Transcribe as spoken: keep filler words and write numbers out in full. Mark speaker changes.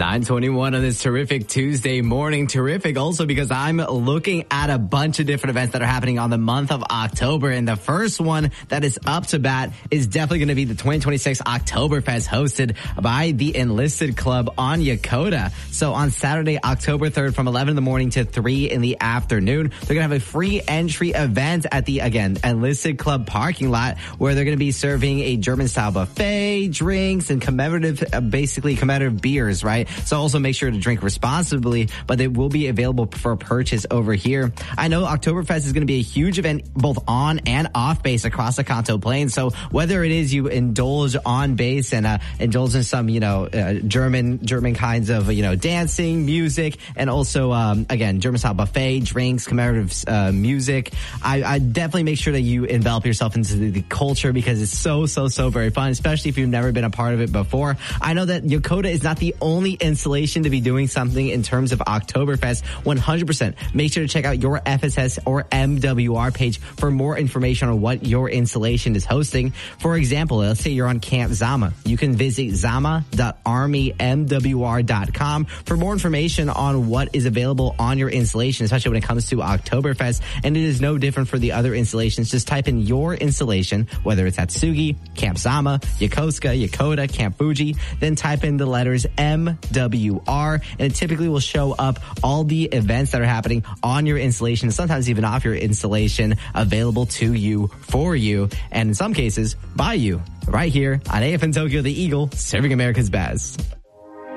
Speaker 1: nine twenty-one on this terrific Tuesday morning. Terrific also because I'm looking at a bunch of different events that are happening on the month of October. And the first one that is up to bat is definitely going to be the twenty twenty-six Oktoberfest hosted by the Enlisted Club on Yakota. So on Saturday, October third from eleven in the morning to three in the afternoon, they're going to have a free entry event at the, again, Enlisted Club parking lot where they're going to be serving a German style buffet, drinks, and commemorative, uh, basically commemorative beers, right? So also make sure to drink responsibly, but they will be available for purchase over here. I know Oktoberfest is going to be a huge event both on and off base across the Kanto Plains. So whether it is you indulge on base and uh, indulge in some, you know, uh, German German kinds of, you know, dancing, music, and also, um, again, German style buffet, drinks, commemorative uh, music, I, I definitely make sure that you envelop yourself into the, the culture because it's so, so, so very fun, especially if you've never been a part of it before. I know that Yakota is not the only installation to be doing something in terms of Oktoberfest. one hundred percent. Make sure to check out your F S S or M W R page for more information on what your installation is hosting. For example, let's say you're on Camp Zama. You can visit zama dot army m w r dot com for more information on what is available on your installation, especially when it comes to Oktoberfest. And it is no different for the other installations. Just type in your installation, whether it's at Sugi, Camp Zama, Yokosuka, Yakota, Camp Fuji, then type in the letters M W R, and it typically will show up all the events that are happening on your installation, sometimes even off your installation, available to you, for you, and in some cases, by you, right here on A F M Tokyo, the Eagle, serving America's best.